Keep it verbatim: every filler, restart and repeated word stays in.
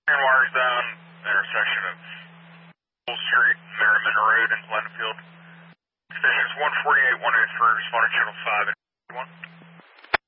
Iron wires down, intersection of Bull Street, Merriman Road, and Glenfield. Stations one forty-eight, one eighty for responder channel five and one.